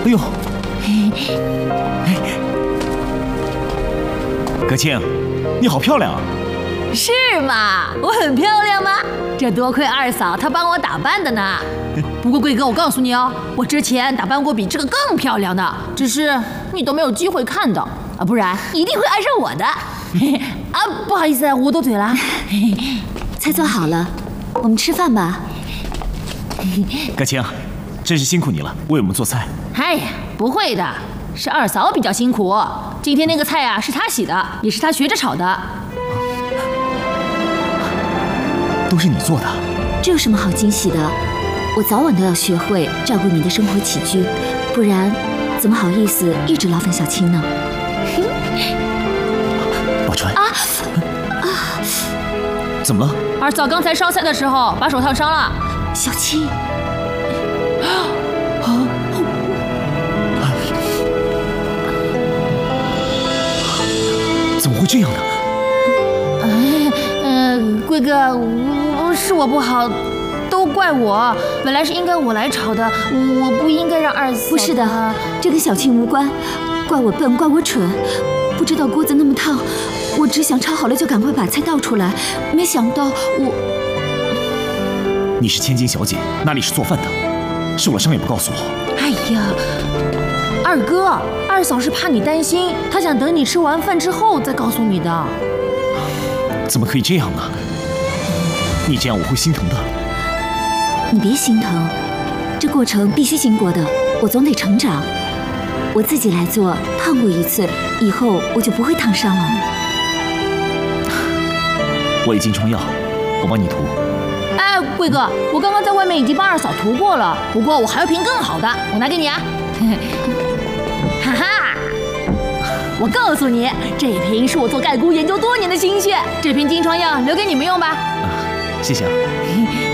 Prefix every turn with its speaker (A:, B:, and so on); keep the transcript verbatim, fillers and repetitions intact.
A: 哎呦，葛庆，你好漂亮啊！
B: 是吗？我很漂亮吗？这多亏二嫂她帮我打扮的呢。不过贵哥，我告诉你哦，我之前打扮过比这个更漂亮的，只是你都没有机会看到啊，不然一定会爱上我的。啊，不好意思，捂到嘴了。
C: 菜做好了，我们吃饭吧。
A: 葛庆，真是辛苦你了，为我们做菜。
B: 哎呀，不会的，是二嫂比较辛苦。今天那个菜啊，是她洗的，也是她学着炒的。
A: 都是你做的？
C: 这有什么好惊喜的？我早晚都要学会照顾你的生活起居，不然怎么好意思一直劳烦小青呢？
A: 宝钏
C: 啊啊！
A: 怎么了？
B: 二嫂刚才烧菜的时候把手烫伤了。
C: 小青，
A: 怎么会这样呢？
B: 哎，呃，贵哥，我是我不好，都怪我。本来是应该我来炒的，我不应该让二嫂。
C: 不是的，这跟小青无关，怪我笨，怪我蠢，不知道锅子那么烫，我只想炒好了就赶快把菜倒出来，没想到我。
A: 你是千金小姐，哪里是做饭的？受了伤也不告诉我。
B: 哎呀，二哥，二嫂是怕你担心，她想等你吃完饭之后再告诉你的。
A: 怎么可以这样呢？你这样我会心疼的。
C: 你别心疼，这过程必须经过的，我总得成长。我自己来做，烫过一次，以后我就不会烫伤了。
A: 我有金疮药，我帮你涂。
B: 哎，贵哥，我刚刚在外面已经帮二嫂涂过了，不过我还有瓶更好的，我拿给你啊。哈哈，我告诉你，这瓶是我做盖菇研究多年的心血，这瓶金疮药留给你们用吧。
A: 啊，谢谢啊。